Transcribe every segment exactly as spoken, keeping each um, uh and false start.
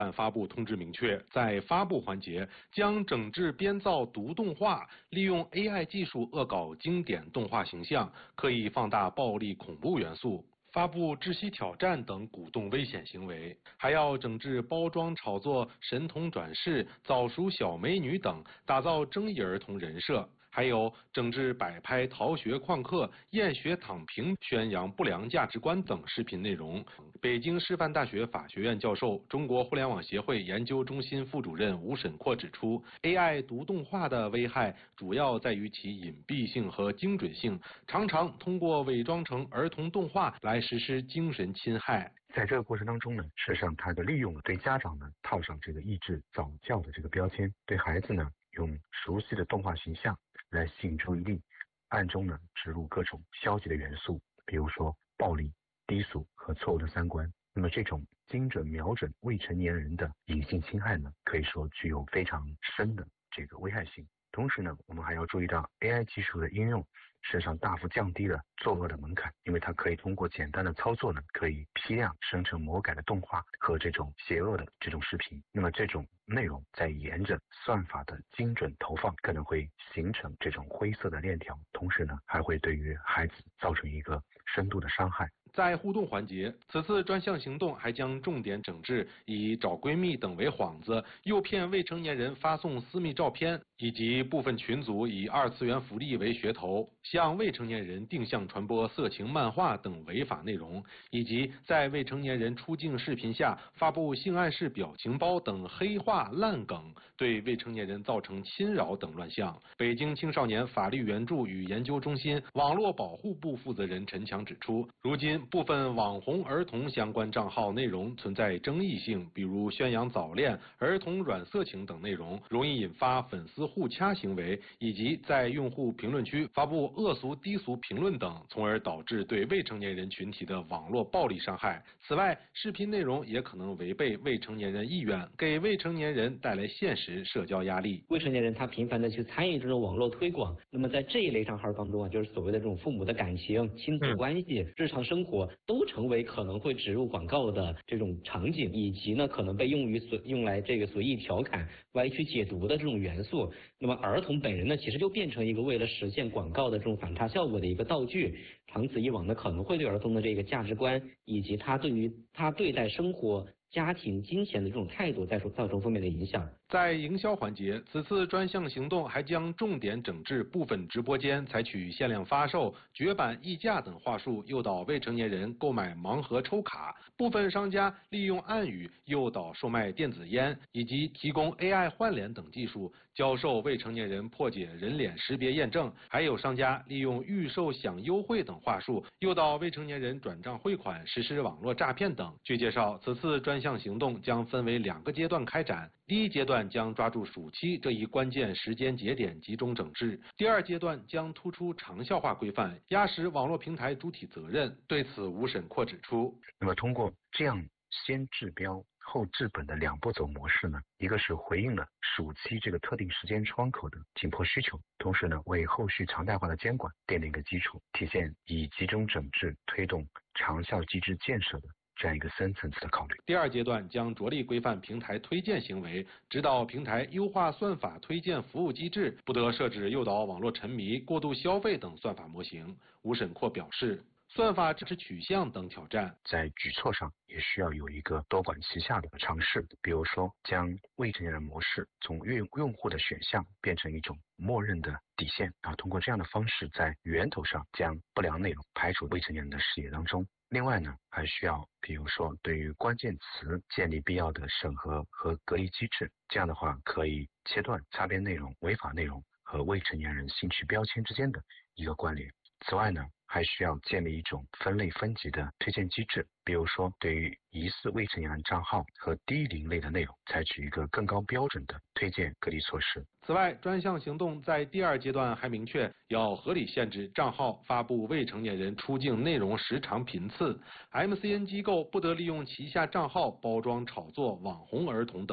发布通知明确，在发布环节将整治编造毒动画，利用 A I 技术恶搞经典动画形象，刻意放大暴力恐怖元素。发布窒息挑战等鼓动危险行为，还要整治包装炒作神童转世、早熟小美女等，打造争议儿童人设。还有整治摆拍逃学旷课、厌学躺平、宣扬不良价值观等视频内容。北京师范大学法学院教授、中国互联网协会研究中心副主任吴沈阔指出 ，A I 读动画的危害主要在于其隐蔽性和精准性，常常通过伪装成儿童动画来实施精神侵害。 在这个过程当中呢，事实上它的利用了对家长呢套上这个抑制早教的这个标签，对孩子呢用熟悉的动画形象来吸引注意力，暗中呢植入各种消极的元素，比如说暴力、低俗和错误的三观。那么这种精准瞄准未成年人的隐性侵害呢，可以说具有非常深的这个危害性。同时呢，我们还要注意到 A I 技术的应用实际上大幅降低了作恶的门槛，因为它可以通过简单的操作呢，可以批量生成魔改的动画和这种邪恶的这种视频。那么这种内容在沿着算法的精准投放，可能会形成这种灰色的链条，同时呢，还会对于孩子造成一个深度的伤害。 在互动环节，此次专项行动还将重点整治以找闺蜜等为幌子，诱骗未成年人发送私密照片，以及部分群组以二次元福利为噱头，向未成年人定向传播色情漫画等违法内容，以及在未成年人出镜视频下发布性暗示表情包等黑话烂梗，对未成年人造成侵扰等乱象。北京青少年法律援助与研究中心网络保护部负责人陈强指出，如今部分网红儿童相关账号内容存在争议性，比如宣扬早恋、儿童软色情等内容，容易引发粉丝互掐行为，以及在用户评论区发布恶俗低俗评论等，从而导致对未成年人群体的网络暴力伤害。此外，视频内容也可能违背未成年人意愿，给未成年人带来现实社交压力。 未成年人他频繁的去参与这种网络推广，那么在这一类账号当中啊，就是所谓的这种父母的感情、亲子关系、日常生活都成为可能会植入广告的这种场景，以及呢可能被用于随用来这个随意调侃、歪曲解读的这种元素。那么儿童本人呢，其实就变成一个为了实现广告的这种反差效果的一个道具，长此以往呢，可能会对儿童的这个价值观以及他对于他对待生活、家庭、金钱的这种态度，再说造成负面的影响。 在营销环节，此次专项行动还将重点整治部分直播间采取限量发售、绝版溢价等话术，诱导未成年人购买盲盒抽卡；部分商家利用暗语诱导售卖电子烟，以及提供 A I 换脸等技术，教授未成年人破解人脸识别验证；还有商家利用预售享优惠等话术，诱导未成年人转账汇款，实施网络诈骗等。据介绍，此次专项行动将分为两个阶段开展，第一阶段将抓住暑期这一关键时间节点集中整治，第二阶段将突出长效化规范，压实网络平台主体责任。对此，吴沈阔指出， 那么通过这样先治标后治本的两步走模式呢，一个是回应了暑期这个特定时间窗口的紧迫需求，同时呢为后续常态化的监管奠定一个基础，体现以集中整治推动长效机制建设的这样一个深层次的考虑。 第二阶段将着力规范平台推荐行为，指导平台优化算法推荐服务机制，不得设置诱导网络沉迷、过度消费等算法模型。吴沈阔表示，算法支持取向等挑战， 在举措上也需要有一个多管齐下的尝试，比如说将未成年人模式从用用户的选项变成一种默认的底线，然后通过这样的方式在源头上将不良内容排除未成年人的视野当中。另外呢，还需要比如说对于关键词建立必要的审核和隔离机制，这样的话可以切断擦边内容、违法内容和未成年人兴趣标签之间的一个关联。此外呢，还需要建立一种分类分级的推荐机制，比如说对于疑似未成年人账号和低龄类的内容，采取一个更高标准的推荐隔离措施。 此外，专项行动在第二阶段还明确要合理限制账号发布未成年人出镜内容时长频次 ，M C N 机构不得利用旗下账号包装炒作网红儿童等。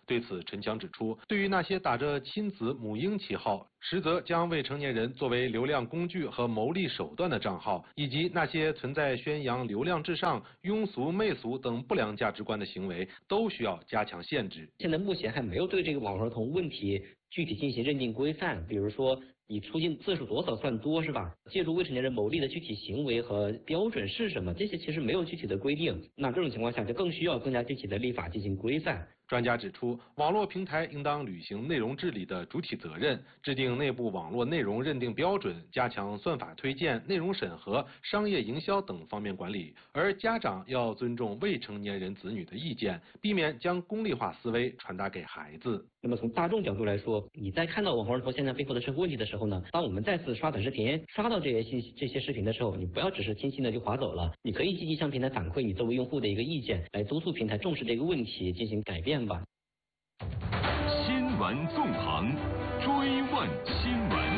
对此，陈强指出，对于那些打着亲子母婴旗号，实则将未成年人作为流量工具和牟利手段的账号，以及那些存在宣扬流量至上、庸俗媚俗等不良价值观的行为，都需要加强限制。 现在目前还没有对这个网络儿童问题具体进行认定规范，比如说你出镜次数多少算多，是吧？借助未成年人牟利的具体行为和标准是什么？这些其实没有具体的规定。那这种情况下，就更需要更加具体的立法进行规范。 专家指出，网络平台应当履行内容治理的主体责任，制定内部网络内容认定标准，加强算法推荐、内容审核、商业营销等方面管理。而家长要尊重未成年人子女的意见，避免将功利化思维传达给孩子。 那么从大众角度来说，你在看到网红儿童现在背后的社会问题的时候呢，当我们再次刷短视频、刷到这些信息、这些视频的时候，你不要只是轻轻的就划走了，你可以积极向平台反馈你作为用户的一个意见，来督促平台重视这个问题，进行改变吧。 新闻纵横，追问新闻。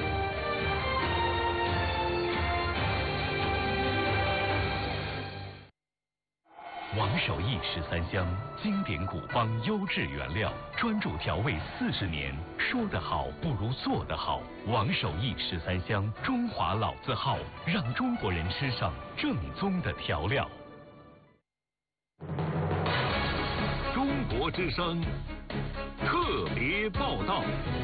王守义十三香，经典古方优质原料，专注调味四十年，说得好不如做得好。王守义十三香，中华老字号，让中国人吃上正宗的调料。中国之声特别报道。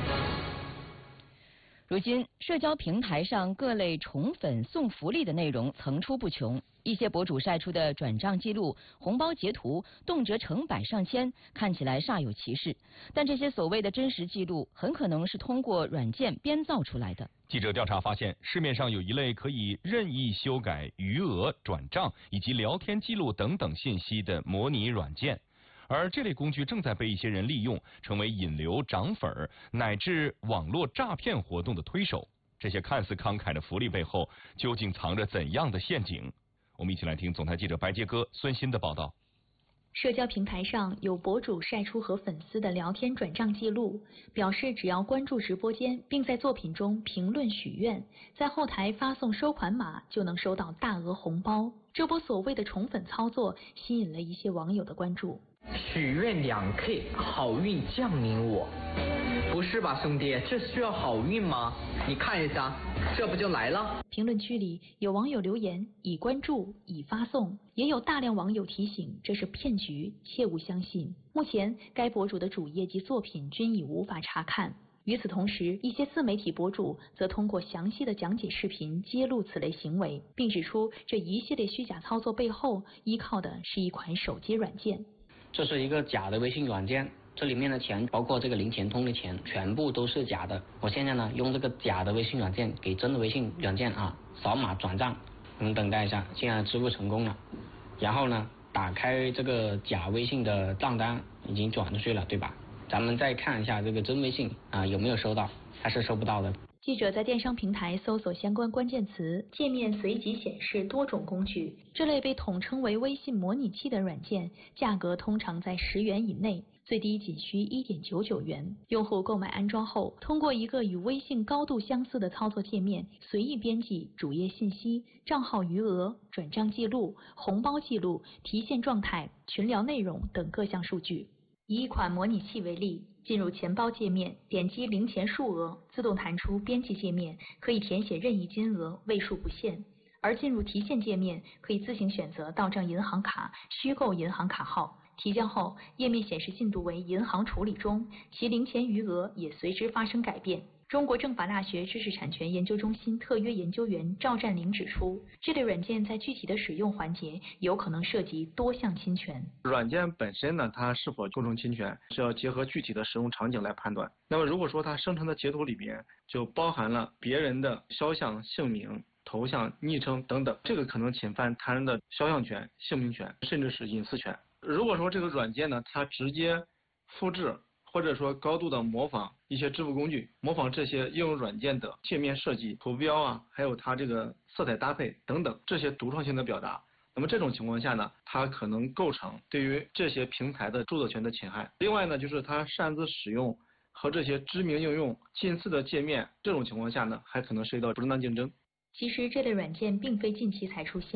如今，社交平台上各类宠粉送福利的内容层出不穷，一些博主晒出的转账记录、红包截图，动辄成百上千，看起来煞有其事。但这些所谓的真实记录，很可能是通过软件编造出来的。 记者调查发现，市面上有一类可以任意修改余额、转账以及聊天记录等等信息的模拟软件。而这类工具正在被一些人利用，成为引流、涨粉儿乃至网络诈骗活动的推手。这些看似慷慨的福利背后，究竟藏着怎样的陷阱？我们一起来听总台记者白杰哥、孙鑫的报道。 社交平台上有博主晒出和粉丝的聊天转账记录，表示只要关注直播间，并在作品中评论许愿，在后台发送收款码，就能收到大额红包。这波所谓的宠粉操作吸引了一些网友的关注。 许愿两 K， 好运降临我。不是吧，兄弟，这需要好运吗？你看一下，这不就来了？ 评论区里有网友留言已关注已发送，也有大量网友提醒这是骗局，切勿相信。目前该博主的主页及作品均已无法查看。与此同时，一些自媒体博主则通过详细的讲解视频揭露此类行为，并指出这一系列虚假操作背后依靠的是一款手机软件。 这是一个假的微信软件，这里面的钱，包括这个零钱通的钱，全部都是假的。我现在呢，用这个假的微信软件给真的微信软件啊扫码转账，我们等待一下，现在支付成功了。然后呢，打开这个假微信的账单，已经转出去了，对吧？咱们再看一下这个真微信啊有没有收到，还是收不到的。 记者在电商平台搜索相关关键词，界面随即显示多种工具。这类被统称为微信模拟器的软件，价格通常在十元以内，最低仅需 一点九九元。用户购买安装后，通过一个与微信高度相似的操作界面，随意编辑主页信息、账号余额、转账记录、红包记录、提现状态、群聊内容等各项数据。以一款模拟器为例，进入钱包界面，点击零钱数额，自动弹出编辑界面，可以填写任意金额，位数不限。而进入提现界面，可以自行选择到账银行卡、虚构银行卡号。提交后，页面显示进度为银行处理中，其零钱余额也随之发生改变。中国政法大学知识产权研究中心特约研究员赵占林指出，这类软件在具体的使用环节有可能涉及多项侵权。 软件本身呢，它是否构成侵权，是要结合具体的使用场景来判断。那么如果说它生成的截图里边就包含了别人的肖像、姓名、头像、昵称等等，这个可能侵犯他人的肖像权、姓名权，甚至是隐私权。如果说这个软件呢，它直接复制或者说高度的模仿一些支付工具，模仿这些应用软件的界面设计、图标啊，还有它这个色彩搭配等等这些独创性的表达，那么这种情况下呢，它可能构成对于这些平台的著作权的侵害。另外呢，就是它擅自使用和这些知名应用近似的界面，这种情况下呢，还可能涉及到不正当竞争。 其实这类软件并非近期才出现。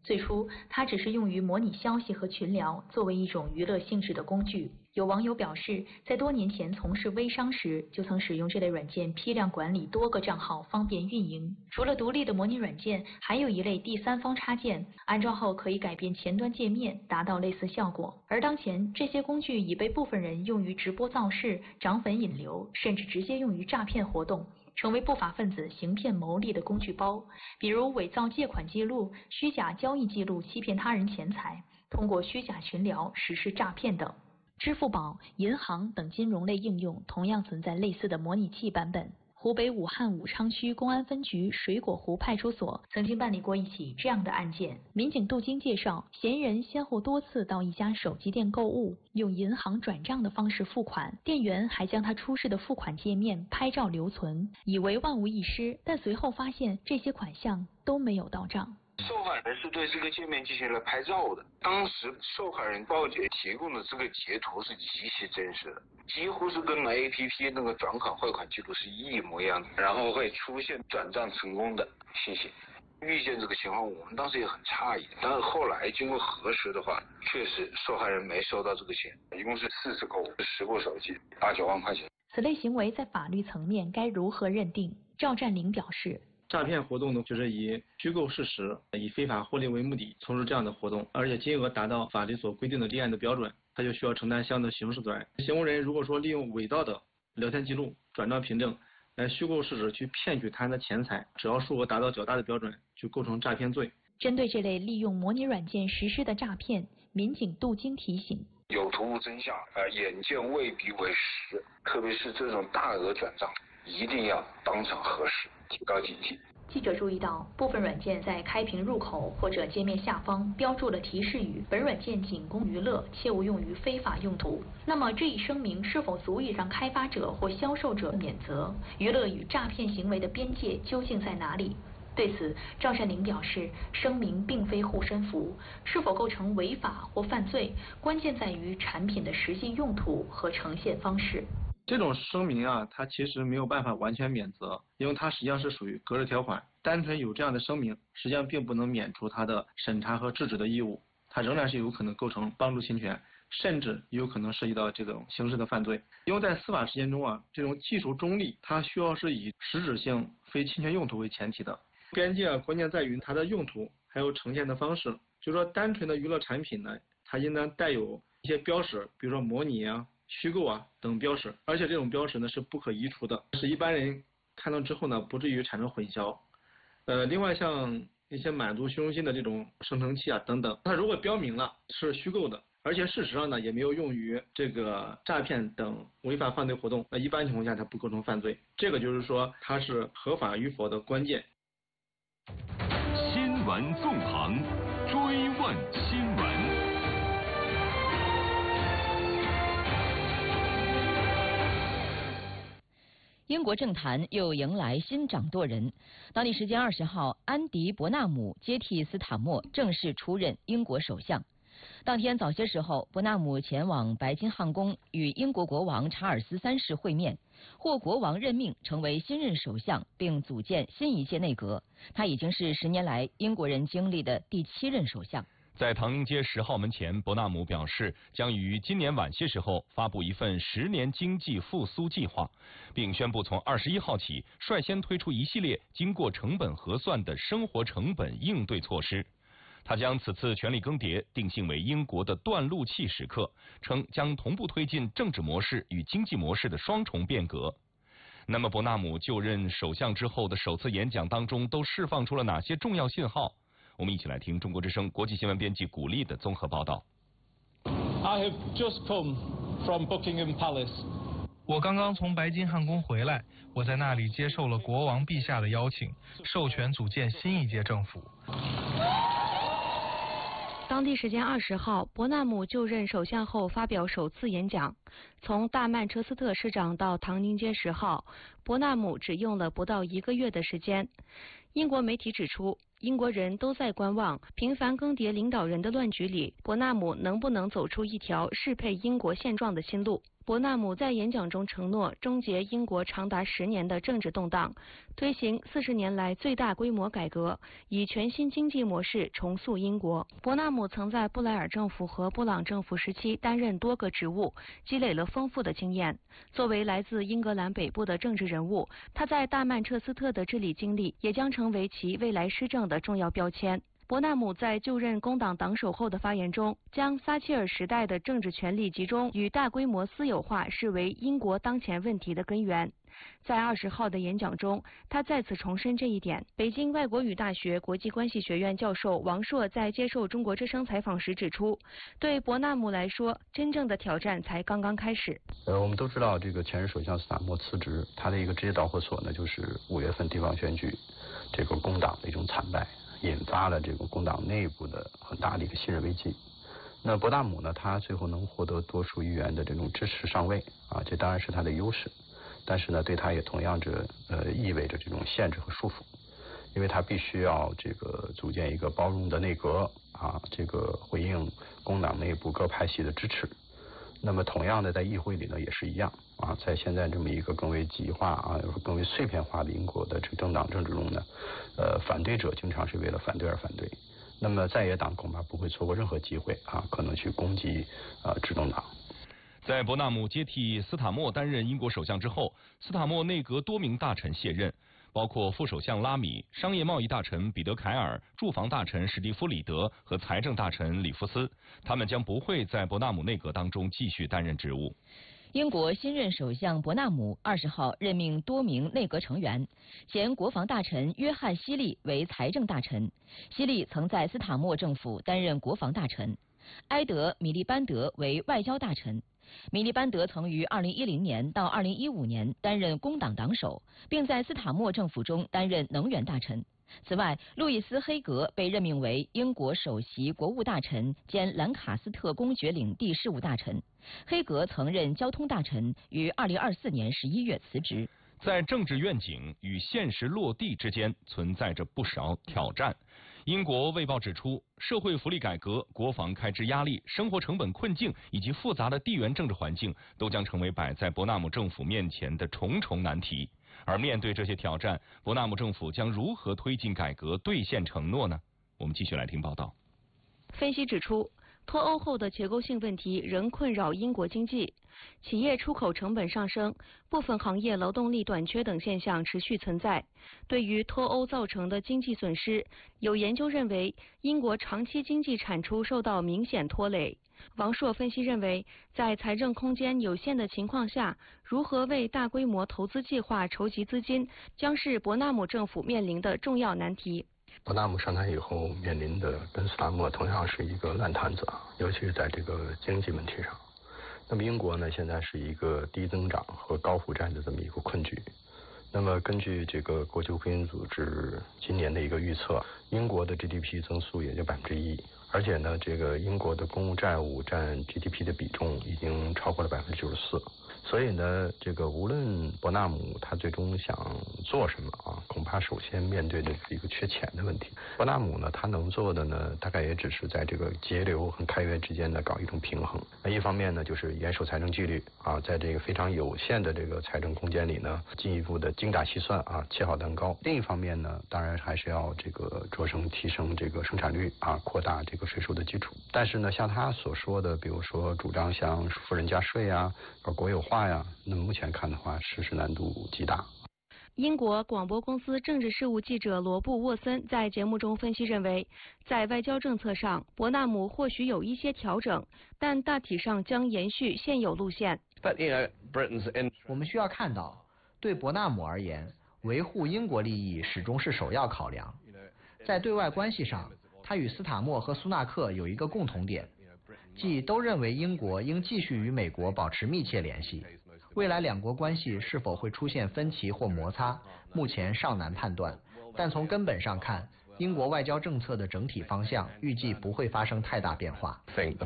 最初，它只是用于模拟消息和群聊，作为一种娱乐性质的工具。有网友表示，在多年前从事微商时，就曾使用这类软件批量管理多个账号，方便运营。除了独立的模拟软件，还有一类第三方插件，安装后可以改变前端界面，达到类似效果。而当前，这些工具已被部分人用于直播造势、涨粉引流，甚至直接用于诈骗活动，成为不法分子行骗牟利的工具包。比如伪造借款记录、虚假交易记录欺骗他人钱财，通过虚假群聊实施诈骗等。支付宝、银行等金融类应用同样存在类似的模拟器版本。湖北武汉武昌区公安分局水果湖派出所曾经办理过一起这样的案件。民警杜京介绍，嫌疑人先后多次到一家手机店购物，用银行转账的方式付款，店员还将他出示的付款界面拍照留存，以为万无一失，但随后发现这些款项都没有到账。 受害人是对这个界面进行了拍照的，当时受害人报警提供的这个截图是极其真实的，几乎是跟 A P P 那个转款汇款记录是一模一样的，然后会出现转账成功的信息。遇见这个情况，我们当时也很诧异，但是后来经过核实的话，确实受害人没收到这个钱，一共是四次购物，十部手机，八九万块钱。 此类行为在法律层面该如何认定？赵占领表示， 诈骗活动呢，就是以虚构事实、以非法获利为目的从事这样的活动，而且金额达到法律所规定的立案的标准，他就需要承担相应的刑事责任。行为人如果说利用伪造的聊天记录、转账凭证来虚构事实去骗取他人的钱财，只要数额达到较大的标准，就构成诈骗罪。 针对这类利用模拟软件实施的诈骗，民警杜京提醒： 有图无真相，呃，眼见未必为实，特别是这种大额转账，一定要当场核实，提高警惕。 记者注意到，部分软件在开屏入口或者界面下方标注了提示语：本软件仅供娱乐，切勿用于非法用途。那么这一声明是否足以让开发者或销售者免责？娱乐与诈骗行为的边界究竟在哪里？对此，赵占领表示，声明并非护身符，是否构成违法或犯罪，关键在于产品的实际用途和呈现方式。 这种声明啊，它其实没有办法完全免责，因为它实际上是属于隔日条款。单纯有这样的声明，实际上并不能免除它的审查和制止的义务，它仍然是有可能构成帮助侵权，甚至有可能涉及到这种刑事的犯罪。因为在司法实践中啊，这种技术中立，它需要是以实质性非侵权用途为前提的。边界啊，关键在于它的用途，还有呈现的方式。就是说，单纯的娱乐产品呢，它应当带有一些标识，比如说模拟啊、虚构啊等标识，而且这种标识呢是不可移除的，使一般人看到之后呢不至于产生混淆。呃，另外像一些满足虚荣心的这种生成器啊等等，它如果标明了是虚构的，而且事实上呢也没有用于这个诈骗等违法犯罪活动，那一般情况下它不构成犯罪。这个就是说它是合法与否的关键。 新闻纵横，追问新闻。 英国政坛又迎来新掌舵人。当地时间二十号，安迪·伯纳姆接替斯塔默正式出任英国首相。当天早些时候，伯纳姆前往白金汉宫与英国国王查尔斯三世会面，获国王任命成为新任首相，并组建新一届内阁。他已经是十年来英国人经历的第七任首相。 在唐宁街十号门前，伯纳姆表示将于今年晚些时候发布一份十年经济复苏计划，并宣布从二十一号起率先推出一系列经过成本核算的生活成本应对措施。他将此次权力更迭定性为英国的断路器时刻，称将同步推进政治模式与经济模式的双重变革。那么，伯纳姆就任首相之后的首次演讲当中都释放出了哪些重要信号？我们一起来听中国之声国际新闻编辑古丽的综合报道。 I have just come from Buckingham Palace. 我刚刚从白金汉宫回来，我在那里接受了国王陛下的邀请，授权组建新一届政府。 当地时间二十号，伯纳姆就任首相后发表首次演讲。从大曼彻斯特市长到唐宁街十号，伯纳姆只用了不到一个月的时间。英国媒体指出，英国人都在观望频繁更迭领导人的乱局里，伯纳姆能不能走出一条适配英国现状的新路。 伯纳姆在演讲中承诺终结英国长达十年的政治动荡，推行四十年来最大规模改革，以全新经济模式重塑英国。伯纳姆曾在布莱尔政府和布朗政府时期担任多个职务，积累了丰富的经验。作为来自英格兰北部的政治人物，他在大曼彻斯特的治理经历也将成为其未来施政的重要标签。伯纳姆在就任工党党首后的发言中，将撒切尔时代的政治权力集中与大规模私有化视为英国当前问题的根源。在二十号的演讲中，他再次重申这一点。北京外国语大学国际关系学院教授王硕在接受中国之声采访时指出，对伯纳姆来说，真正的挑战才刚刚开始。 呃，我们都知道，这个前任首相斯塔默辞职，他的一个直接导火索呢，就是五月份地方选举，这个工党的一种惨败，引发了这个工党内部的很大的一个信任危机。那伯纳姆呢，他最后能获得多数议员的这种支持上位啊，这当然是他的优势。但是呢，对他也同样着呃意味着这种限制和束缚，因为他必须要这个组建一个包容的内阁啊，这个回应工党内部各派系的支持。那么同样的，在议会里呢也是一样啊，在现在这么一个更为极化啊，更为碎片化的英国的这个政党政治中呢，呃，反对者经常是为了反对而反对。那么在野党恐怕不会错过任何机会啊，可能去攻击啊执政党。 在伯纳姆接替斯塔默担任英国首相之后，斯塔默内阁多名大臣卸任，包括副首相拉米、商业贸易大臣彼得凯尔、住房大臣史蒂夫里德和财政大臣里夫斯，他们将不会在伯纳姆内阁当中继续担任职务。 英国新任首相伯纳姆二十号任命多名内阁成员，前国防大臣约翰希利为财政大臣，希利曾在斯塔默政府担任国防大臣；埃德米利班德为外交大臣。米利班德曾于二零一零年到二零一五年担任工党党首，并在斯塔默政府中担任能源大臣。此外，路易斯·黑格被任命为英国首席国务大臣兼兰卡斯特公爵领地事务大臣。黑格曾任交通大臣，于二零二四年十一月辞职。 在政治愿景与现实落地之间存在着不少挑战。英国卫报指出，社会福利改革、国防开支压力、生活成本困境以及复杂的地缘政治环境都将成为摆在伯纳姆政府面前的重重难题。而面对这些挑战，伯纳姆政府将如何推进改革、兑现承诺呢？我们继续来听报道。 分析指出，脱欧后的结构性问题仍困扰英国经济，企业出口成本上升，部分行业劳动力短缺等现象持续存在。对于脱欧造成的经济损失，有研究认为，英国长期经济产出受到明显拖累。王硕分析认为，在财政空间有限的情况下，如何为大规模投资计划筹集资金，将是伯纳姆政府面临的重要难题。 伯纳姆上台以后面临的跟斯塔默同样是一个烂摊子，尤其是在这个经济问题上。那么英国呢，现在是一个低增长和高负债的这么一个困局。那么根据这个国际货币组织今年的一个预测，英国的 G D P 增速也就百分之一，而且呢，这个英国的公共债务占 G D P 的比重已经超过了百分之九十四。所以呢，这个无论伯纳姆他最终想做什么啊，恐怕首先面对的是一个缺钱的问题。伯纳姆呢，他能做的呢，大概也只是在这个节流和开源之间呢搞一种平衡。那一方面呢，就是严守财政纪律啊，在这个非常有限的这个财政空间里呢，进一步的精打细算啊，切好蛋糕。另一方面呢，当然还是要这个着重提升这个生产率啊，扩大这个税收的基础。但是呢，像他所说的，比如说主张像富人加税啊，国有化呀，那么目前看的话，实施难度极大。 英国广播公司政治事务记者罗布·沃森在节目中分析认为，在外交政策上，伯纳姆或许有一些调整，但大体上将延续现有路线。 我们需要看到，对伯纳姆而言，维护英国利益始终是首要考量。在对外关系上，他与斯塔默和苏纳克有一个共同点，即都认为英国应继续与美国保持密切联系。未来两国关系是否会出现分歧或摩擦，目前尚难判断。但从根本上看，英国外交政策的整体方向预计不会发生太大变化。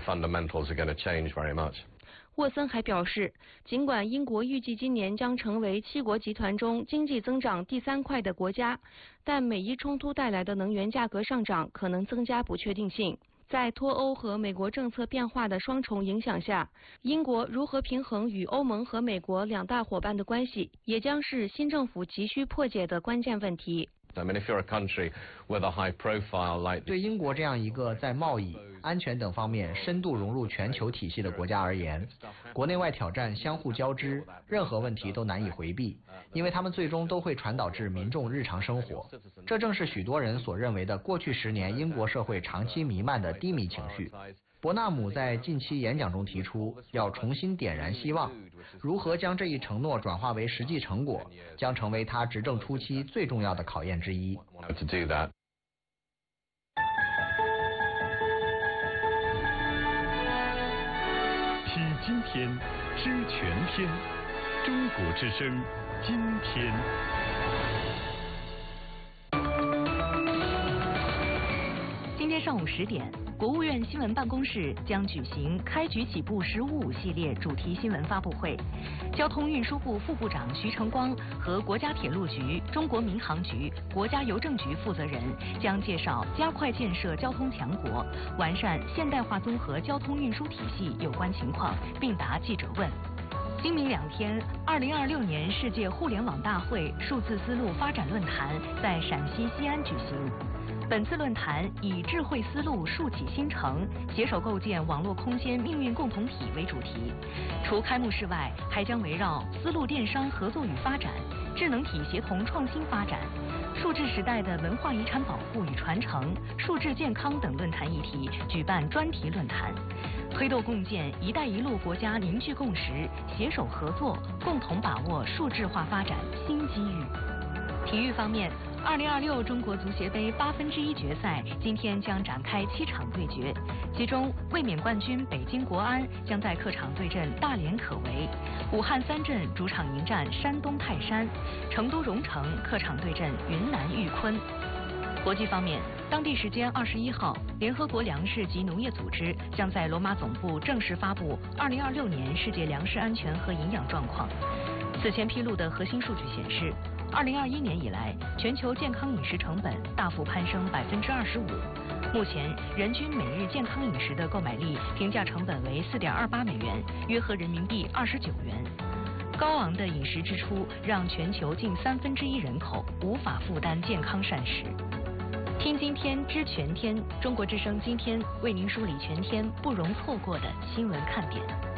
沃森还表示，尽管英国预计今年将成为七国集团中经济增长第三快的国家，但美伊冲突带来的能源价格上涨可能增加不确定性。 在脱欧和美国政策变化的双重影响下，英国如何平衡与欧盟和美国两大伙伴的关系，也将是新政府急需破解的关键问题。 对英国这样一个在贸易、安全等方面深度融入全球体系的国家而言，国内外挑战相互交织，任何问题都难以回避，因为他们最终都会传导至民众日常生活。这正是许多人所认为的过去十年英国社会长期弥漫的低迷情绪。伯纳姆在近期演讲中提出，要重新点燃希望。如何将这一承诺转化为实际成果，将成为他执政初期最重要的考验之一。 听今天，知全天，中国之声，今天。 今天上午十点，国务院新闻办公室将举行“开局起步十五五”系列主题新闻发布会。交通运输部副部长徐成光和国家铁路局、中国民航局、国家邮政局负责人将介绍加快建设交通强国、完善现代化综合交通运输体系有关情况，并答记者问。今明两天，二零二六年世界互联网大会数字丝路发展论坛在陕西西安举行。本次论坛以智慧丝路竖起新城，携手构建网络空间命运共同体为主题。除开幕式外，还将围绕丝路电商合作与发展、智能体协同创新发展、数字时代的文化遗产保护与传承、数字健康等论坛议题举办专题论坛，推动共建“一带一路”国家凝聚共识，携手合作，共同把握数字化发展新机遇。体育方面，二零二六中国足协杯八分之一决赛今天将展开七场对决，其中卫冕冠军北京国安将在客场对阵大连可为，武汉三镇主场迎战山东泰山，成都蓉城客场对阵云南玉坤。国际方面，当地时间二十一号，联合国粮食及农业组织将在罗马总部正式发布二零二六年世界粮食安全和营养状况。此前披露的核心数据显示，二零二一年以来，全球健康饮食成本大幅攀升百分之二十五。目前，人均每日健康饮食的购买力平价成本为四点二八美元，约合人民币二十九元。高昂的饮食支出让全球近三分之一人口无法负担健康膳食。听今天知全天，中国之声今天为您梳理全天不容错过的新闻看点。